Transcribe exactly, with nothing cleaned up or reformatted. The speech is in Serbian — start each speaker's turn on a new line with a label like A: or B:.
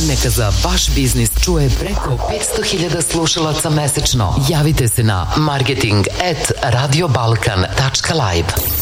A: Neka za vaš biznis čuje preko petsto hiljada slušalaca mesečno. Javite se na marketing at radiobalkan tačka live.